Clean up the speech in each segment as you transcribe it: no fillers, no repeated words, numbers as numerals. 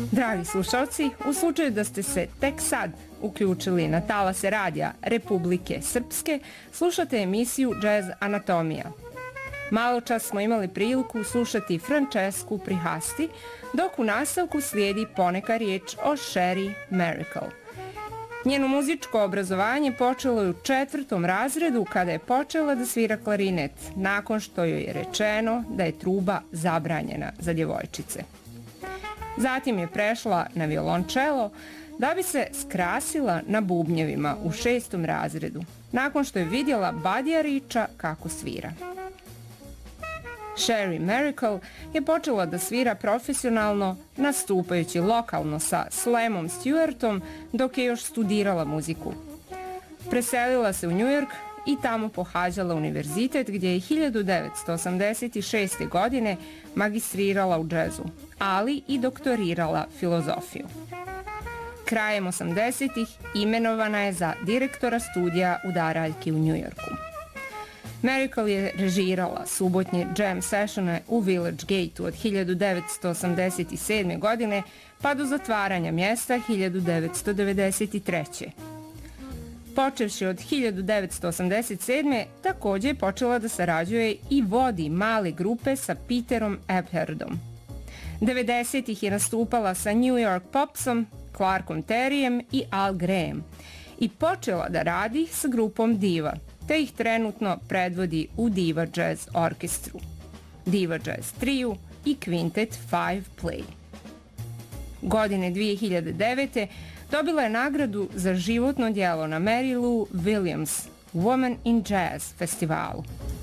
Dragi slušalci, u slučaju da ste se tek sad uključili na talase radija Republike Srpske, slušate emisiju Jazz Anatomija. Malo čas smo imali priliku slušati Francesku Prihasti, dok u nastavku slijedi poneka riječ o Sherry Miracle. Njeno muzičko obrazovanje počelo je u 4. razredu kada je počela da svira klarinet, nakon što joj je rečeno da je truba zabranjena za djevojčice. Zatim je prešla na violončelo da bi se skrasila na bubnjevima u 6. razredu, nakon što je vidjela Buddyja Richa kako svira. Sherry Miracle je počela da svira profesionalno, nastupajući lokalno sa Slamom Stewartom dok je još studirala muziku. Preselila se u New York i tamo pohađala univerzitet gdje je 1986. godine magistrirala u džezu, ali i doktorirala filozofiju. Krajem 80-ih imenovana je za direktora studija udaraljki u New Yorku. Miracle je režirala subotnje jam sessione u Village Gateu od 1987. godine pa do zatvaranja mjesta 1993. Počevši od 1987. također je počela da sarađuje i vodi male grupe sa Peterom Epherdom. 90-ih je nastupala sa New York Popsom, Clarkom Terryem i Al Graham i počela da radi s grupom Diva, te ih trenutno predvodi u Diva Jazz Orkestru, Diva Jazz Trio i Quintet Five Play. Godine 2009. dobila je nagradu za životno djelo na Mary Lou Williams Woman in Jazz festivalu.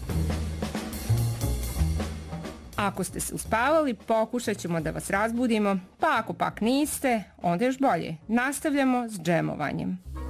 Ako ste se uspavali, pokušat ćemo da vas razbudimo, pa ako pak niste, onda još bolje. Nastavljamo s džemovanjem.